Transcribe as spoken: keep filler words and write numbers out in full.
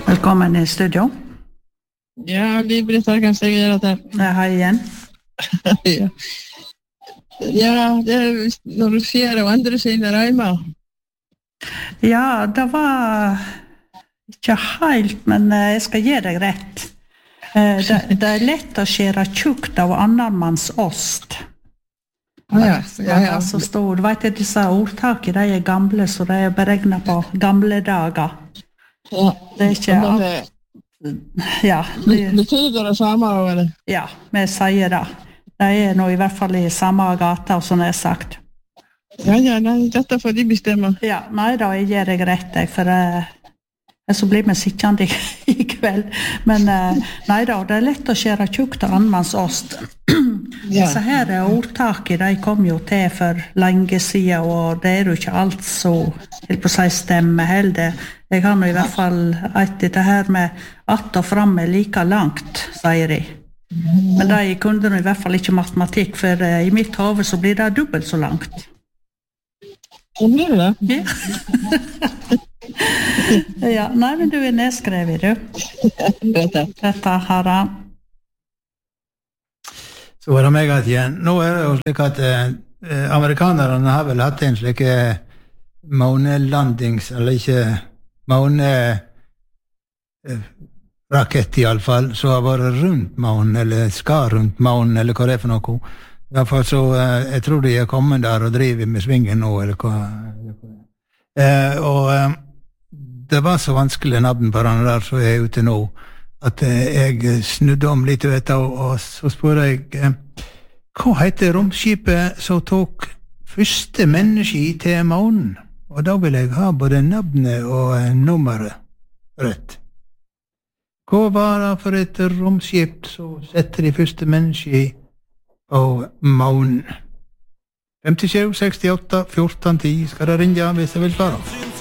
Velkommen i studio. Ja, Liv-Britt kan jeg gjøre det. Ja, hei igjen. ja. ja, det er når du ser og andre sine reimer. Ja, det var ikke helt, men jeg skal gi deg rett. Det, det er lett å skjere tjukt av annenmanns ost. Ah, ja, ja, ja. Så stor. Du vet at disse ordtaket, de er gamle, så de er beregnet på gamle dager. Ja. Det er ikke alt. Ja. Det betyder det samme, eller? Ja, vi sier det. De er nå i hvert fall i samme gata, som jeg har sagt. Ja, ja, nei, dette får de bestemme. Ja, nei da, jeg gir deg rett, jeg, for uh, så blir vi sittende i, i kveld. Men uh, nei da, det er lett å skjere tjukt av annenmanns ost. Ja. Disse her ordtaket, de kom jo til for lenge siden, og det er jo ikke alt så, helt på seg stemme heller. Jeg har nå i hvert fall et dette her med att og frem er like langt, sier de. Men de kunne nå i hvert fall ikke matematikk, for uh, i mitt hode så blir det dobbelt så langt. Hva blir det? Ja. ja, nei, men du er nedskrevet, du. Dette. Dette har han. Så var det meg at igjen. Nå er det jo slik at eh, amerikanerne har vel hatt en slik månelandings, eller ikke måne eh, rakett i alle fall, så har vært rundt månen, eller skal rundt månen, eller hva det er for noe. I hvert fall så, eh, jeg tror de er kommet der og driver med svingen nå, eller hva. Eh, og eh, det var så vanskelig navn på den der som er ute nå, at eh, jeg snudde om litt, vet du, og, og så spør jeg, eh, hva heter romskipet som tok første menneske til månen? Og da vil jeg ha både navnet og eh, nummeret rett. Hva var det for et romskip som setter de første menneske og månen? femtisju, sekstiåtte, fjorten, ti skal det ringe hvis jeg vil svare.